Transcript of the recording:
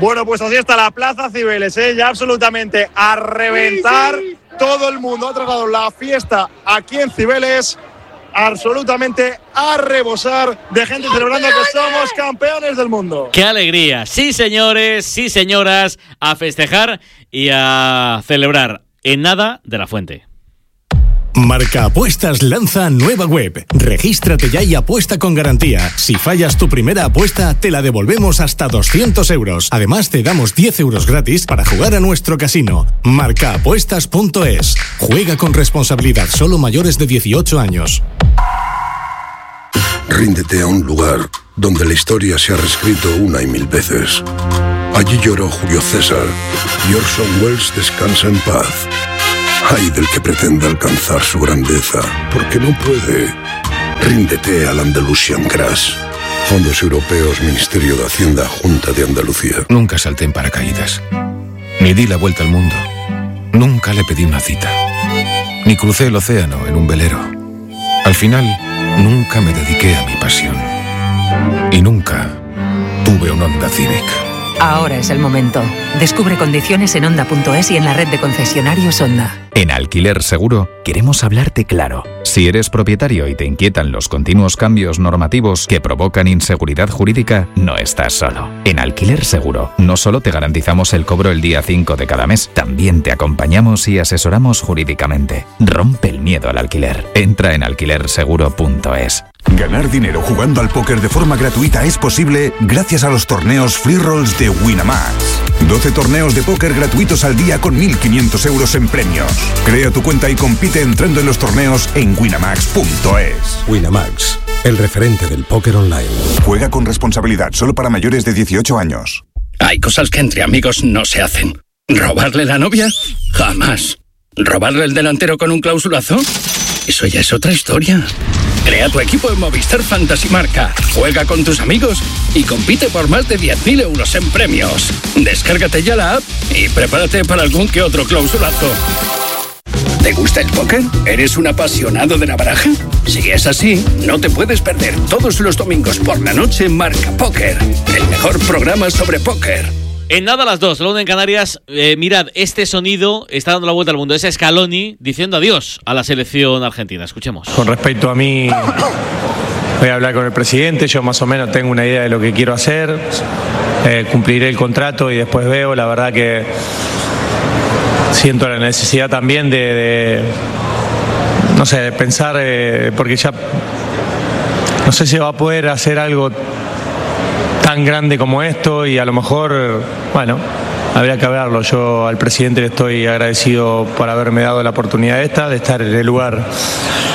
Bueno, pues así está la Plaza Cibeles, ya absolutamente a reventar. Sí. Todo el mundo ha tratado la fiesta aquí en Cibeles absolutamente a rebosar de gente celebrando que somos campeones del mundo. ¡Qué alegría! Sí, señores, sí, señoras, a festejar y a celebrar. En nada de la Fuente. Marca Apuestas lanza nueva web. Regístrate ya y apuesta con garantía. Si fallas tu primera apuesta, te la devolvemos hasta 200 euros. Además, te damos 10 euros gratis para jugar a nuestro casino. Marcaapuestas.es. Juega con responsabilidad, solo mayores de 18 años. Ríndete a un lugar donde la historia se ha reescrito una y mil veces. Allí lloró Julio César y Orson Welles descansa en paz. Ay del que pretenda alcanzar su grandeza, porque no puede. Ríndete al Andalusian Crash. Fondos Europeos, Ministerio de Hacienda, Junta de Andalucía. Nunca salté en paracaídas. Ni di la vuelta al mundo. Nunca le pedí una cita. Ni crucé el océano en un velero. Al final, nunca me dediqué a mi pasión. Y nunca tuve un Honda Civic. Ahora es el momento. Descubre condiciones en Honda.es y en la red de concesionarios Honda. En Alquiler Seguro queremos hablarte claro. Si eres propietario y te inquietan los continuos cambios normativos que provocan inseguridad jurídica, no estás solo. En Alquiler Seguro no solo te garantizamos el cobro el día 5 de cada mes, también te acompañamos y asesoramos jurídicamente. Rompe el miedo al alquiler. Entra en alquilerseguro.es. Ganar dinero jugando al póker de forma gratuita es posible gracias a los torneos Free Rolls de Winamax. 12 torneos de póker gratuitos al día con 1.500 euros en premios. Crea tu cuenta y compite entrando en los torneos en winamax.es. Winamax, el referente del póker online. Juega con responsabilidad, solo para mayores de 18 años. Hay cosas que entre amigos no se hacen. ¿Robarle la novia? Jamás. ¿Robarle el delantero con un clausulazo? Eso ya es otra historia. Crea tu equipo en Movistar Fantasy Marca. Juega con tus amigos y compite por más de 10.000 euros en premios. Descárgate ya la app y prepárate para algún que otro clausulazo. ¿Te gusta el póker? ¿Eres un apasionado de la baraja? Si es así, no te puedes perder todos los domingos por la noche Marca Póker, el mejor programa sobre póker. En nada las 2, la 1 en Canarias. Mirad, este sonido está dando la vuelta al mundo. Es Scaloni diciendo adiós a la selección argentina. Escuchemos. Con respecto a mí, voy a hablar con el presidente. Yo más o menos tengo una idea de lo que quiero hacer. Cumpliré el contrato y después veo. La verdad que siento la necesidad también de pensar, porque ya no sé si va a poder hacer algo tan grande como esto y a lo mejor, bueno, habría que hablarlo. Yo al presidente le estoy agradecido por haberme dado la oportunidad de estar en el lugar